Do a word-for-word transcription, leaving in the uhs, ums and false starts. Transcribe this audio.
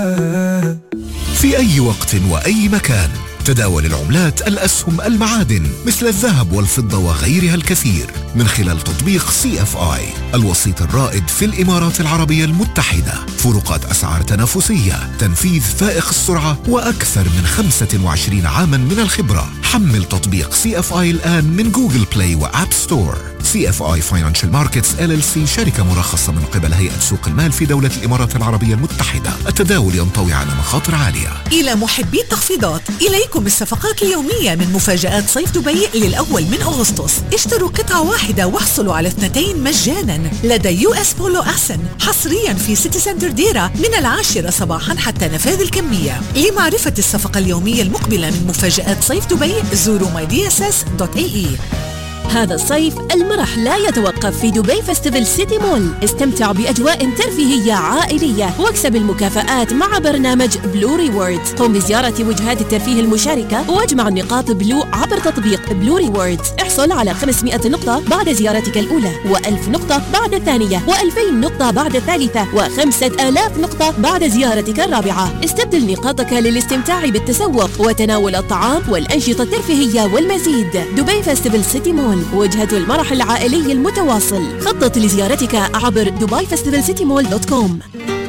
في أي وقت وأي مكان تداول العملات، الأسهم، المعادن مثل الذهب والفضة وغيرها الكثير من خلال تطبيق سي اف آي، الوسيط الرائد في الإمارات العربية المتحدة. فروقات أسعار تنافسية، تنفيذ فائق السرعة، وأكثر من خمسة وعشرين عاما من الخبرة. حمل تطبيق سي اف آي الآن من جوجل بلاي وآب ستور. سي اف آي Financial Markets إل إل سي شركة مرخصة من قبل هيئة سوق المال في دولة الإمارات العربية المتحدة. التداول ينطوي على مخاطر عالية. إلى محبي التخفيضات، إليكم الصفقات اليومية من مفاجآت صيف دبي للأول من أغسطس. اشتروا قطعة واحدة واحصلوا على اثنتين مجانا لدى يو اس بولو أحسن، حصريا في سيتي سنتر ديرة من العاشرة صباحا حتى نفاذ الكمية. لمعرفة الصفقة اليومية المقبلة من مفاجآت صيف دبي زوروا ماي دي اس اس دوت اي اي. هذا الصيف المرح لا يتوقف في دبي فيستيفال سيتي مول. استمتع بأجواء ترفيهية عائلية واكسب المكافآت مع برنامج بلو ريوردز. قم بزيارة وجهات الترفيه المشاركة واجمع النقاط بلو عبر تطبيق بلو ريوردز. احصل على خمسمائة نقطة بعد زيارتك الأولى، وألف نقطة بعد الثانية، وألفين نقطة بعد الثالثة، وخمسة آلاف نقطة بعد زيارتك الرابعة. استبدل نقاطك للاستمتاع بالتسوق وتناول الطعام والأنشطة الترفيهية والمزيد. دبي فيستيفال سيتي مول، وجهة المرح العائلي المتواصل. خطط لزيارتك عبر دبي فيستيفال سيتي مول دوت كوم.